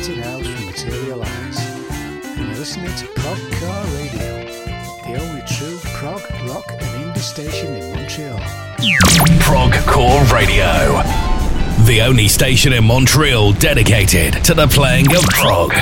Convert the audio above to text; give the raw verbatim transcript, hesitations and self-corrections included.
Acid House will materialise. And you're listening to Progcore Radio, the only true prog, rock and indie station in Montreal. Progcore Radio, the only station in Montreal dedicated to the playing of prog.